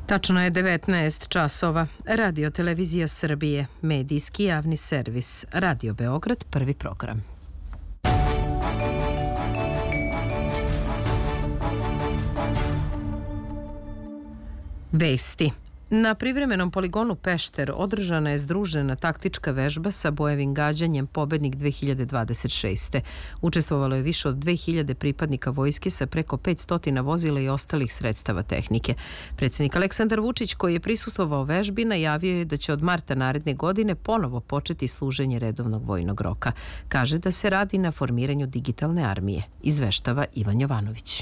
Tačno je 19 časova. Radio Televizija Srbije, medijski javni servis. Radio Beograd, prvi program. Vesti. Na privremenom poligonu Pešter održana je združena taktička vežba sa bojevim gađanjem Pobednik 2026. Učestvovalo je više od 2000 pripadnika vojske sa preko 500 vozila i ostalih sredstava tehnike. Predsjednik Aleksandar Vučić, koji je prisustvovao vežbi, najavio je da će od marta naredne godine ponovo početi služenje redovnog vojnog roka. Kaže da se radi na formiranju digitalne armije, izveštava Ivan Jovanović.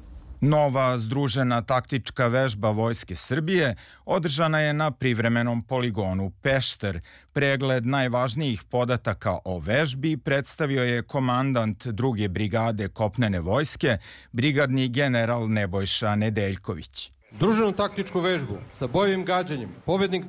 Nova združena taktička vežba Vojske Srbije održana je na privremenom poligonu Pešter. Pregled najvažnijih podataka o vežbi predstavio je komandant 2. brigade kopnene vojske, brigadni general Nebojša Nedeljković. Združenu taktičku vežbu sa bojevim gađanjem Pobednik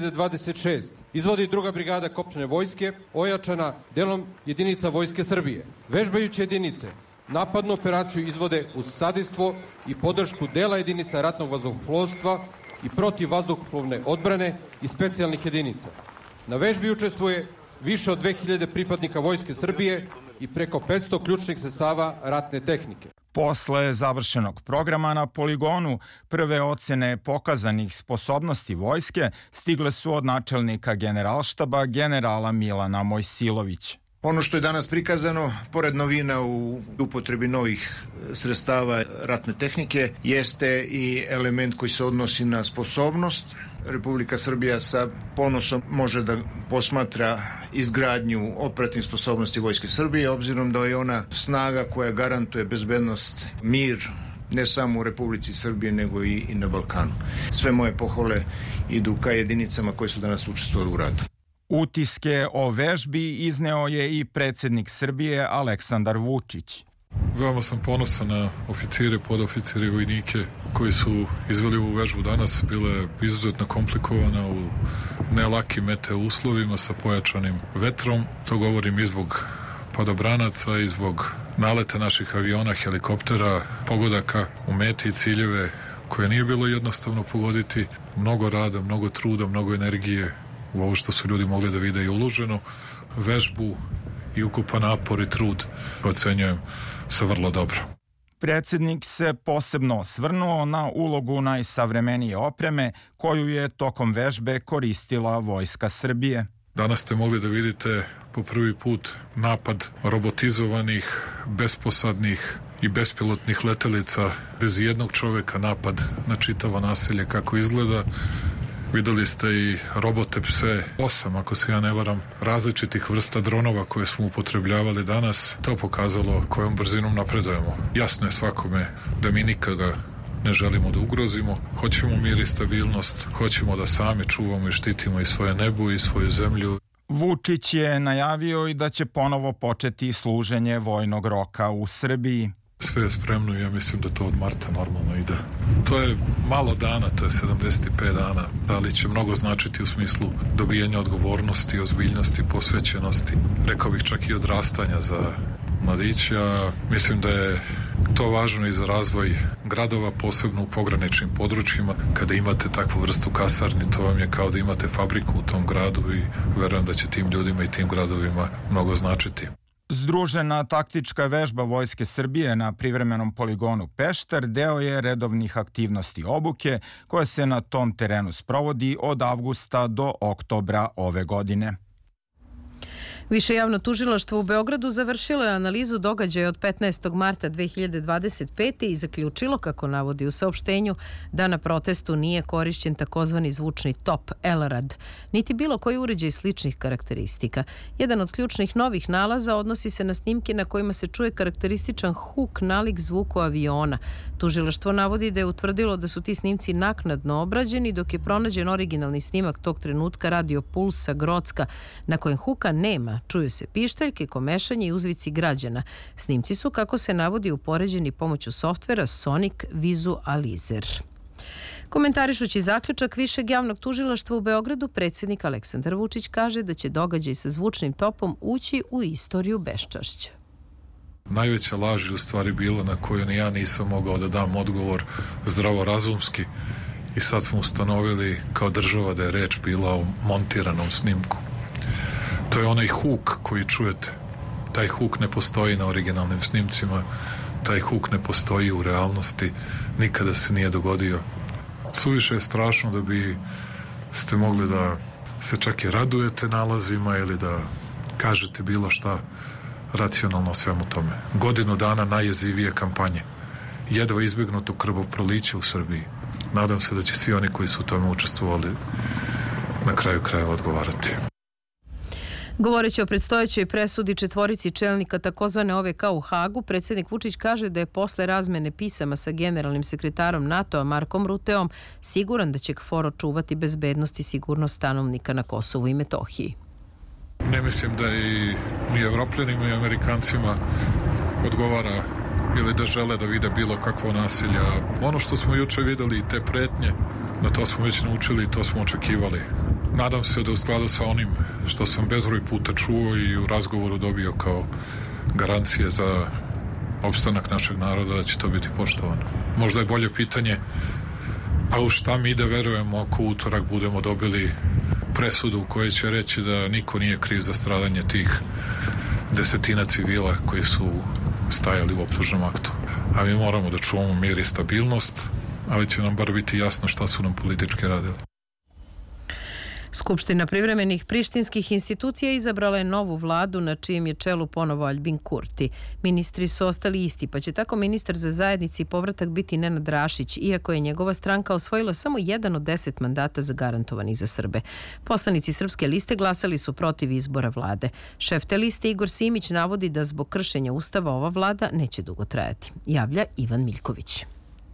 2026 izvodi 2. brigada kopnene vojske, ojačana delom jedinica Vojske Srbije. Vežbajuće jedinice napadnu operaciju izvode uz sadejstvo i podršku dela jedinica ratnog vazduhoplovstva i protivvazduhoplovne odbrane i specijalnih jedinica. Na vežbi učestvuje više od 2000 pripadnika Vojske Srbije i preko 500 ključnih sredstava ratne tehnike. Posle završenog programa na poligonu, prve ocene pokazanih sposobnosti vojske stigle su od načelnika Generalštaba generala Milana Mojsilovića. Ono što je danas prikazano, pored novina u upotrebi novih sredstava ratne tehnike, jeste i element koji se odnosi na sposobnost. Republika Srbija sa ponosom može da posmatra izgradnju operativnih sposobnosti Vojske Srbije, obzirom da je ona snaga koja garantuje bezbednost, mir, ne samo u Republici Srbije, nego i na Balkanu. Sve moje pohvale idu ka jedinicama koje su danas učestvovali u radu. Utiske o vežbi izneo je i predsjednik Srbije Aleksandar Vučić. Veoma sam ponosan na oficire, podoficire i vojnike koji su izveli ovu vežbu danas. Bila je izuzetno komplikovana u nelakim meteo uslovima sa pojačanim vetrom. To govorim i zbog padobranaca i zbog naleta naših aviona, helikoptera, pogodaka u meti i ciljeve koje nije bilo jednostavno pogoditi. Mnogo rada, mnogo truda, mnogo energije u ovo što su ljudi mogli da vide i uloženo, vežbu i ukupan napor i trud ocenjujem sa vrlo dobro. Predsjednik se posebno osvrnuo na ulogu najsavremenije opreme koju je tokom vežbe koristila Vojska Srbije. Danas ste mogli da vidite po prvi put napad robotizovanih, besposadnih i bespilotnih letelica bez jednog čoveka, napad na čitavo naselje kako izgleda. Videli ste i robote pse, 8, ako se ja ne varam, različitih vrsta dronova koje smo upotrebljavali danas. To pokazalo kojom brzinom napredujemo. Jasno je svakome da mi nikada ne želimo da ugrozimo. Hoćemo mir i stabilnost, hoćemo da sami čuvamo i štitimo i svoje nebo i svoju zemlju. Vučić je najavio i da će ponovo početi služenje vojnog roka u Srbiji. Sve je spremno i ja mislim da to od marta normalno ide. To je malo dana, to je 75 dana, ali će mnogo značiti u smislu dobijanja odgovornosti, ozbiljnosti, posvećenosti, rekao bih čak i odrastanja za mladića. Mislim da je to važno i za razvoj gradova, posebno u pograničnim područjima. Kada imate takvu vrstu kasarni, to vam je kao da imate fabriku u tom gradu i verujem da će tim ljudima i tim gradovima mnogo značiti. Združena taktička vežba Vojske Srbije na privremenom poligonu Pešter deo je redovnih aktivnosti obuke koja se na tom terenu sprovodi od avgusta do oktobra ove godine. Više javno tužilaštvo u Beogradu završilo je analizu događaja od 15. marta 2025. i zaključilo, kako navodi u saopštenju, da na protestu nije korišćen takozvani zvučni top Elrad, niti bilo koji uređaj sličnih karakteristika. Jedan od ključnih novih nalaza odnosi se na snimke na kojima se čuje karakterističan huk nalik zvuku aviona. Tužilaštvo navodi da je utvrdilo da su ti snimci naknadno obrađeni, dok je pronađen originalni snimak tog trenutka radio Pulsa Grocka, na kojem huka nema. Čuju se pištaljke, komešanje i uzvici građana. Snimci su, kako se navodi, upoređeni pomoću softvera Sonic Visualizer. Komentarišući zaključak Višeg javnog tužilaštva u Beogradu, predsjednik Aleksandar Vučić kaže da će događaj sa zvučnim topom ući u istoriju beščašća. Najveća laž je u stvari bila na koju ni ja nisam mogao da dam odgovor zdravorazumski i sad smo ustanovili kao država da je reč bila o montiranom snimku. To je onaj huk koji čujete. Taj huk ne postoji na originalnim snimcima, taj huk ne postoji u realnosti, nikada se nije dogodio. Suviše je strašno da bi ste mogli da se čak i radujete nalazima ili da kažete bilo šta racionalno o svemu tome. Godinu dana najjezivije kampanje. Jedva izbjegnuto krvoproliće u Srbiji. Nadam se da će svi oni koji su u tome učestvovali na kraju krajeva odgovarati. Govoreći o predstojećoj presudi četvorici čelnika takozvane OVK u Hagu, predsjednik Vučić kaže da je posle razmene pisama sa generalnim sekretarom NATO-a Markom Ruteom siguran da će KFOR čuvati bezbednost i sigurnost stanovnika na Kosovu i Metohiji. Ne mislim da i ni Evropljanima i Amerikancima odgovara ili da žele da vide bilo kakvo nasilje. Ono što smo juče videli i te pretnje, na to smo već naučili i to smo očekivali. Nadam se da u skladu sa onim što sam bezbroj puta čuo i u razgovoru dobio kao garancije za opstanak našeg naroda, da će to biti poštovano. Možda je bolje pitanje, a u šta mi da verujemo ako utorak budemo dobili presudu u kojoj će reći da niko nije kriv za stradanje tih desetina civila koji su stajali u optužnom aktu. A mi moramo da čuvamo mir i stabilnost, ali će nam bar biti jasno šta su nam politički radili. Skupština privremenih prištinskih institucija izabrala je novu vladu na čijem je čelu ponovo Aljbin Kurti. Ministri su ostali isti, pa će tako ministar za zajednici i povratak biti Nenad Rašić, iako je njegova stranka osvojila samo 1 od 10 mandata zagarantovanih za Srbe. Poslanici Srpske liste glasali su protiv izbora vlade. Šef te liste Igor Simić navodi da zbog kršenja Ustava ova vlada neće dugo trajati. Javlja Ivan Miljković.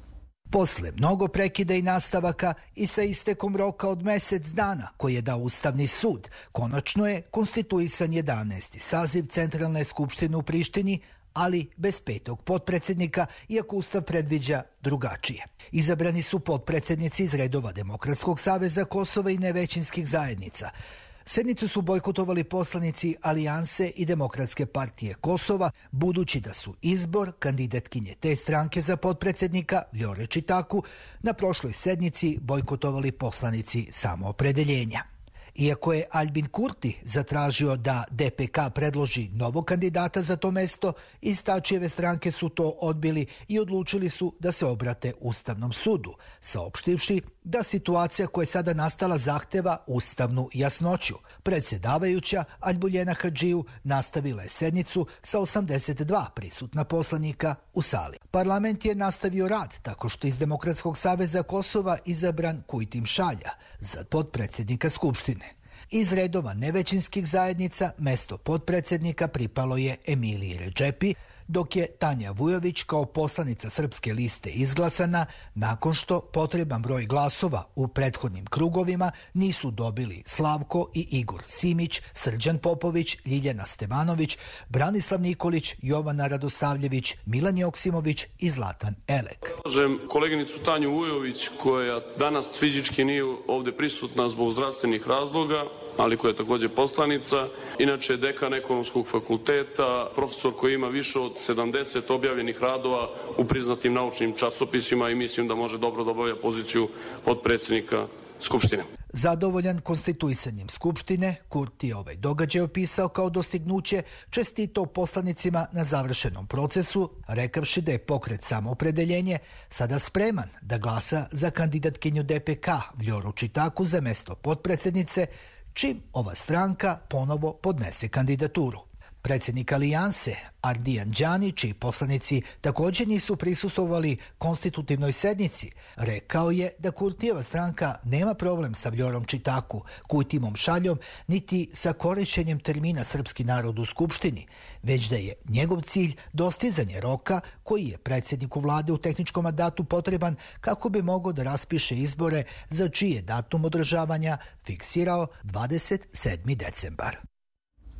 Posle mnogo prekida i nastavaka i sa istekom roka od mesec dana koji je dao Ustavni sud, konačno je konstituisan 11. saziv Centralne skupštine u Prištini, ali bez 5. potpredsjednika, iako Ustav predviđa drugačije. Izabrani su potpredsjednici iz redova Demokratskog saveza Kosova i nevećinskih zajednica. Sednicu su bojkotovali poslanici Alijanse i Demokratske partije Kosova, budući da su izbor kandidatkinje te stranke za potpredsjednika Vljore Čitaku na prošloj sednici bojkotovali poslanici Samoopredeljenja. Iako je Aljbin Kurti zatražio da DPK predloži novog kandidata za to mesto, iz Tačijeve stranke su to odbili i odlučili su da se obrate Ustavnom sudu, saopštivši da situacija koja je sada nastala zahteva ustavnu jasnoću. Predsjedavajuća Aljbuljena Hadžiju nastavila je sednicu sa 82 prisutna poslanika u sali. Parlament je nastavio rad tako što iz Demokratskog saveza Kosova izabran Kujtim Šalja za potpredsjednika Skupštine. Iz redova nevećinskih zajednica mesto potpredsjednika pripalo je Emiliji Redžepi, dok je Tanja Vujović kao poslanica Srpske liste izglasana nakon što potreban broj glasova u prethodnim krugovima nisu dobili Slavko i Igor Simić, Srđan Popović, Ljiljana Stevanović, Branislav Nikolić, Jovana Radosavljević, Milan Joksimović i Zlatan Elek. Predlažem koleginicu Tanju Vujović, koja danas fizički nije ovdje prisutna zbog zdravstvenih razloga, ali koja je također poslanica. Inače je dekan ekonomskog fakulteta, profesor koji ima više od 70 objavljenih radova u priznatim naučnim časopisima i mislim da može dobro da obavlja poziciju potpredsjednika Skupštine. Zadovoljan konstituisanjem Skupštine, Kurti je ovaj događaj opisao kao dostignuće, čestitao poslanicima na završenom procesu, rekavši da je pokret Samoopredeljenje sada spreman da glasa za kandidatkinju DPK Vljoru Čitaku za mesto potpredsjednice, čim ova stranka ponovo podnese kandidaturu. Predsjednik Alijanse Ardijan Đani, čiji poslanici također nisu prisustvovali konstitutivnoj sednici, rekao je da Kurtijeva stranka nema problem sa Vljorom Čitaku, Kujtimom Šaljom, niti sa korišćenjem termina srpski narod u Skupštini, već da je njegov cilj dostizanje roka koji je predsjedniku vlade u tehničkom mandatu potreban kako bi mogao da raspiše izbore za čiji je datum održavanja fiksirao 27. decembar.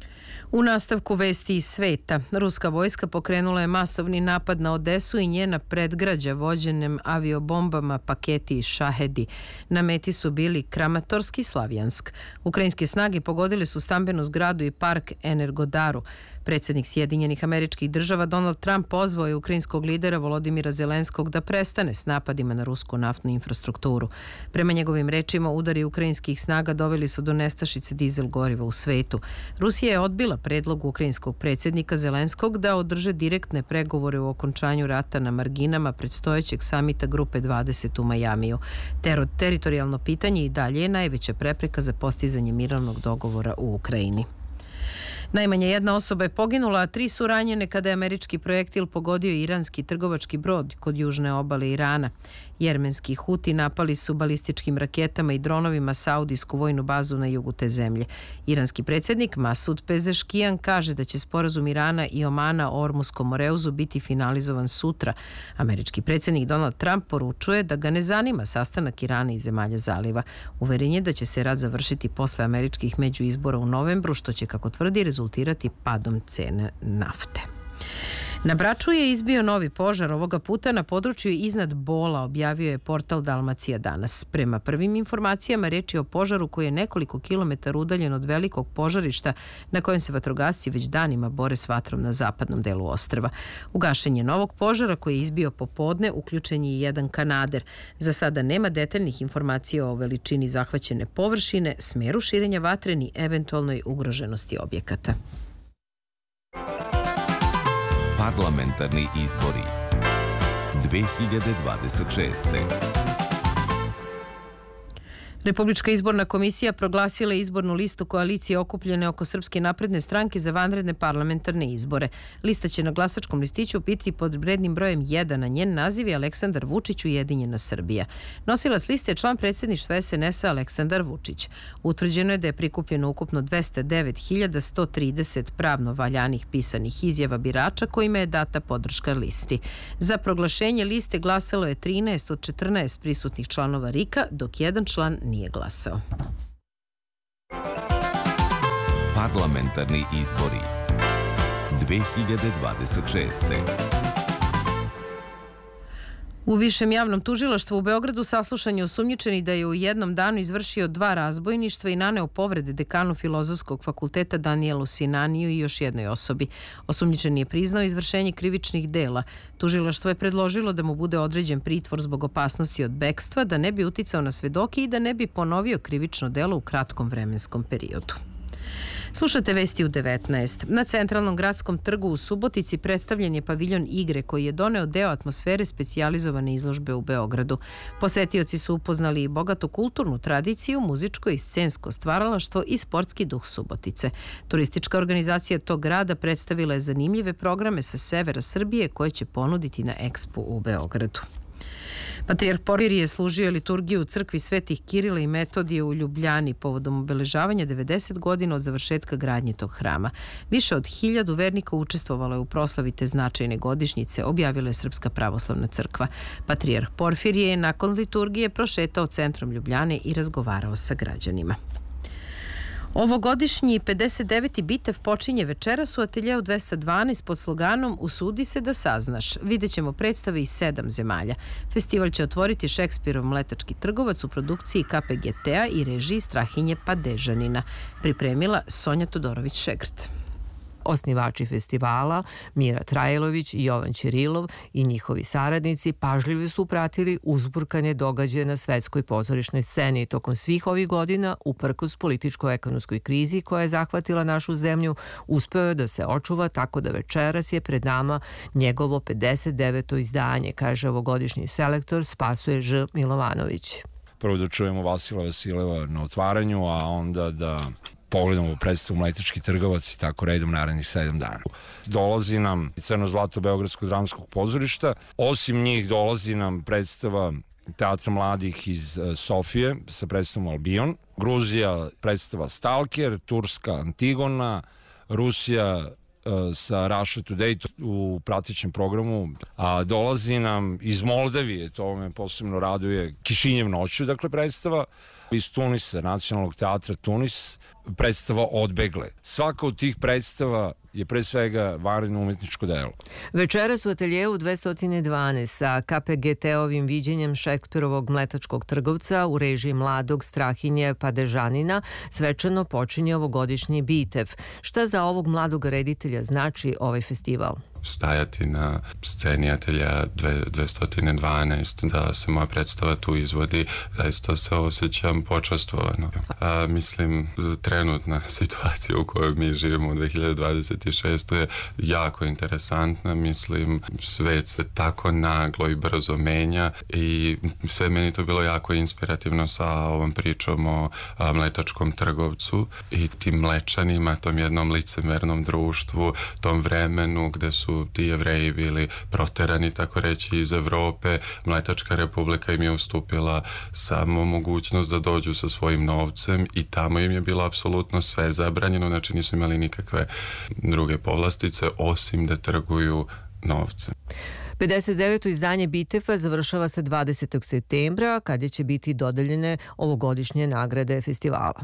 U nastavku vesti iz sveta, ruska vojska pokrenula je masovni napad na Odesu i njena predgrađa vođenim aviobombama paketi Šahedi. Na meti su bili Kramatorsk i Slavjansk. Ukrajinske snage pogodile su stambenu zgradu i park Energodaru. Predsjednik Sjedinjenih Američkih Država Donald Trump pozvao je ukrajinskog lidera Volodimira Zelenskog da prestane s napadima na rusku naftnu infrastrukturu. Prema njegovim rečima, udari ukrajinskih snaga doveli su do nestašice dizel goriva u svetu. Rusija je odbila predlog ukrajinskog predsjednika Zelenskog da održe direktne pregovore u okončanju rata na marginama predstojećeg samita Grupe 20 u Majamiju. Teritorijalno pitanje i dalje je najveća prepreka za postizanje mirovnog dogovora u Ukrajini. Najmanje jedna osoba je poginula, a 3 su ranjene kada je američki projektil pogodio iranski trgovački brod kod južne obale Irana. Jermenski Huti napali su balističkim raketama i dronovima saudijsku vojnu bazu na jugu te zemlje. Iranski predsjednik Masud Pezeškijan kaže da će sporazum Irana i Omana o Ormuskom moreuzu biti finalizovan sutra. Američki predsjednik Donald Trump poručuje da ga ne zanima sastanak Irana i zemalja zaliva. Uveren je da će se rat završiti posle američkih međuizbora u novembru, što će, kako tvrdi, rezultirati padom cene nafte. Na Braču je izbio novi požar, ovoga puta na području iznad Bola, objavio je portal Dalmacija danas. Prema prvim informacijama reč je o požaru koji je nekoliko kilometara udaljen od velikog požarišta na kojem se vatrogasci već danima bore s vatrom na zapadnom delu ostrva. U gašenje novog požara koji je izbio popodne uključen je i jedan kanader. Za sada nema detaljnih informacija o veličini zahvaćene površine, smeru širenja vatre ni eventualnoj ugroženosti objekata. Parlamentarni izbori 2026. Republička izborna komisija proglasila izbornu listu koalicije okupljene oko Srpske napredne stranke za vanredne parlamentarne izbore. Lista će na glasačkom listiću biti pod rednim brojem 1, a njen naziv je Aleksandar Vučić Ujedinjena Srbija. Nosilac liste je član predsjedništva SNS-a Aleksandar Vučić. Utvrđeno je da je prikupljeno ukupno 209.130 pravno valjanih pisanih izjava birača kojima je data podrška listi. Za proglašenje liste glasalo je 13 od 14 prisutnih članova RIK-a, dok jedan član nije glasao. Parlamentarni izbori 2026. U Višem javnom tužilaštvu u Beogradu saslušan je osumnjičeni da je u jednom danu izvršio 2 razbojništva i naneo povrede dekanu Filozofskog fakulteta Danielu Sinaniju i još jednoj osobi. Osumnjičeni je priznao izvršenje krivičnih dela. Tužilaštvo je predložilo da mu bude određen pritvor zbog opasnosti od bekstva, da ne bi uticao na svedoke i da ne bi ponovio krivično delo u kratkom vremenskom periodu. Slušate vesti u 19. Na centralnom gradskom trgu u Subotici predstavljen je paviljon igre koji je doneo deo atmosfere specijalizovane izložbe u Beogradu. Posetioci su upoznali i bogatu kulturnu tradiciju, muzičko i scensko stvaralaštvo i sportski duh Subotice. Turistička organizacija tog grada predstavila je zanimljive programe sa severa Srbije koje će ponuditi na Expu u Beogradu. Patrijarh Porfirije je služio liturgiju u crkvi Svetih Kirila i Metodije u Ljubljani povodom obeležavanja 90 godina od završetka gradnje tog hrama. Više od 1000 vernika učestvovalo je u proslavi te značajne godišnjice, objavila je Srpska pravoslavna crkva. Patrijarh Porfirije je nakon liturgije prošetao centrom Ljubljane i razgovarao sa građanima. Ovogodišnji 59. bitev počinje večeras u ateljeu 212 pod sloganom Usudi se da saznaš. Vidjet ćemo predstave iz 7 zemalja. Festival će otvoriti Šekspirov Mletački trgovac u produkciji KPGT-a i režiji Strahinje Padežanina. Pripremila Sonja Todorović-Šegrt. Osnivači festivala, Mira Trajlović i Jovan Ćirilov i njihovi saradnici pažljivo su pratili uzburkane događaje na svetskoj pozorišnoj sceni tokom svih ovih godina, uprkos političko-ekonomskoj krizi koja je zahvatila našu zemlju, uspeo je da se očuva tako da večeras je pred nama njegovo 59. izdanje, kaže ovogodišnji selektor Spasoje Ž. Milovanović. Prvo da čujemo Vasila Vasileva na otvaranju, a onda da pogledamo predstavu Mletački trgovac i tako redom narednih 7 dana. Dolazi nam Crno zlato Beogradskog dramskog pozorišta. Osim njih dolazi nam predstava Teatra mladih iz Sofije sa predstavom Albion. Gruzija predstava Stalker, Turska Antigona, Rusija sa Russia Today u pratećem programu. A dolazi nam iz Moldavije, to me posebno raduje, Kišinjev noću, dakle predstava iz Tunisa, Nacionalnog teatra Tunis, predstava Odbegle. Svaka od tih predstava je pre svega vanredno umetničko delo. Večeras u ateljevu 212 sa KPGT-ovim viđenjem Šekspirovog Mletačkog trgovca u režiji mladog Strahinje Padežanina svečano počinje ovogodišnji Bitev. Šta za ovog mladog reditelja znači ovaj festival? Stajati na sceni atelja 212, da se moja predstava tu izvodi, zaista se osjećam počastvovano. Mislim, trenutna situacija u kojoj mi živimo u 2026. je jako interesantna. Mislim, svet se tako naglo i brzo menja i sve meni to bilo jako inspirativno sa ovom pričom o Mletačkom trgovcu i tim Mlečanima, tom jednom licemernom društvu, tom vremenu gde su ti Jevreji bili proterani, tako reći, iz Evrope. Mletačka republika im je ustupila samo mogućnost da dođu sa svojim novcem i tamo im je bilo apsolutno sve zabranjeno, znači nisu imali nikakve druge povlastice osim da trguju novcem. 59. izdanje Bitefa završava se 20. septembra, kada će biti dodeljene ovogodišnje nagrade festivala.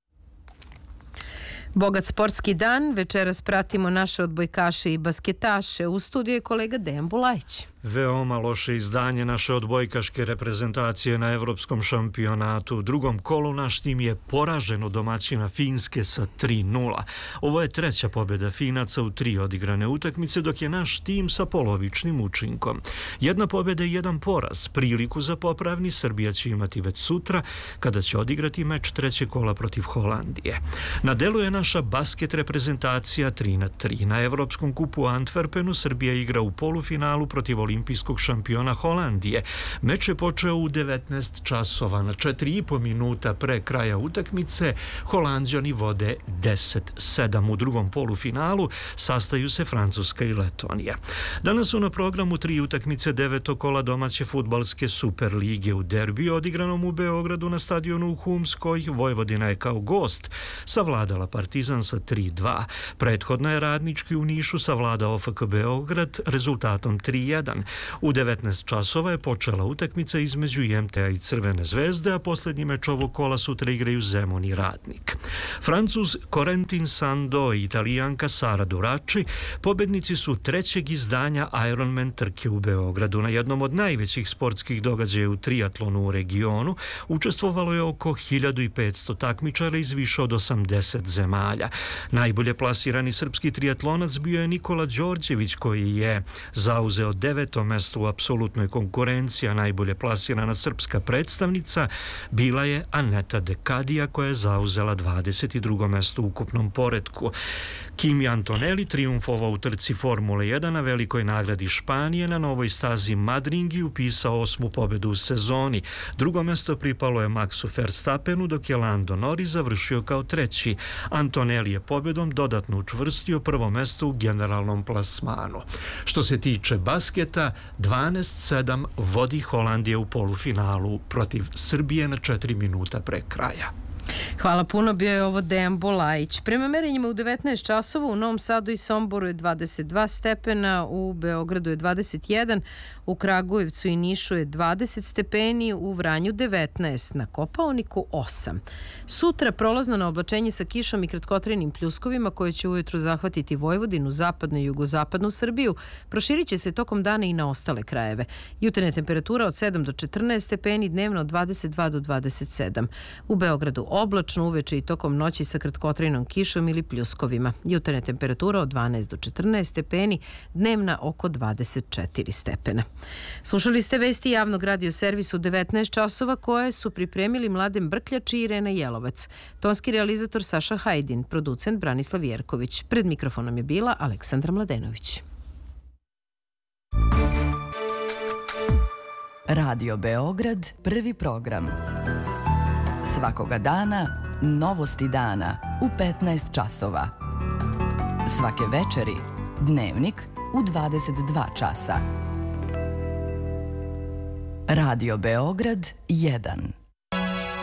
Bogat sportski dan, večeras pratimo naše odbojkaše i basketaše. U studiju je kolega Dejan Bulajić. Veoma loše izdanje naše odbojkaške reprezentacije na evropskom šampionatu. U drugom kolu naš tim je poražen od domaćina Finske sa 3:0. Ovo je treća pobjeda Finaca u 3 odigrane utakmice, dok je naš tim sa polovičnim učinkom. Jedna pobjeda i jedan poraz. Priliku za popravni Srbija će imati već sutra, kada će odigrati meč trećeg kola protiv Holandije. Na delu je naša basket reprezentacija 3:3. Na Evropskom kupu u Antwerpenu Srbija igra u polufinalu protiv olimpijskog šampiona Holandije. Meč je počeo u 19 časova. Na 4,5 minuta pre kraja utakmice Holanđani vode 10-7. U drugom polufinalu sastaju se Francuska i Letonija. Danas su na programu 3 utakmice 9. kola domaće fudbalske Super lige. U derbiju odigranom u Beogradu na stadionu u Humskoj, Vojvodina je kao gost savladala Partizan sa 3:2. Prethodno je Radnički u Nišu savladao OFK Beograd rezultatom 3:1. U 19 časova je počela utakmica između IMT-a i Crvene zvezde, a posljednji meč ovog kola sutra igraju Zemun i Radnik. Francuz Corentin Sando i Italijanka Sara Durači pobednici su trećeg izdanja Ironman trke u Beogradu. Na jednom od najvećih sportskih događaja u triatlonu u regionu učestvovalo je oko 1500 takmičara iz više od 80 zemalja. Najbolje plasirani srpski triatlonac bio je Nikola Đorđević, koji je zauzeo 9. mesto u apsolutnoj konkurenciji, a najbolje plasirana srpska predstavnica bila je Aneta Dekadija, koja je zauzela 22. mesto u ukupnom poretku. Kimi Antonelli triumfovao u trci Formule 1 na velikoj nagradi Španije na novoj stazi Madring i upisao 8. pobedu u sezoni. Drugo mesto pripalo je Maxu Verstappenu, dok je Lando Norris završio kao treći. Antonelli je pobedom dodatno učvrstio prvo mesto u generalnom plasmanu. Što se tiče basketa, 12:7 vodi Holandija u polufinalu protiv Srbije na 4 minuta pre kraja. Hvala puno, bio je ovo Dejan Bulajić. Prema merenjima u 19 časova u Novom Sadu i Somboru je 22 stepena, u Beogradu je 21, u Kragujevcu i Nišu je 20 stepeni, u Vranju 19, na Kopaoniku 8. Sutra prolazno na oblačenje sa kišom i kratkotrajnim pljuskovima koje će ujutru zahvatiti Vojvodinu, zapadnu i jugozapadnu Srbiju, proširit će se tokom dana i na ostale krajeve. Jutarnja temperatura od 7 do 14 stepeni, dnevno od 22 do 27. U Beogradu oblačno, uveče i tokom noći sa kratkotrajnom kišom ili pljuskovima. Jutarnja temperatura od 12 do 14 stepeni, dnevna oko 24 stepena. Slušali ste vesti javnog radio servisa u 19 časova koje su pripremili Mladen Brkljač i Irena Jelovac. Tonski realizator Saša Hajdin, producent Branislav Jerković. Pred mikrofonom je bila Aleksandra Mladenović. Radio Beograd, prvi program. Svakoga dana, novosti dana u 15 časova. Svake večeri, dnevnik u 22 časa. Radio Beograd 1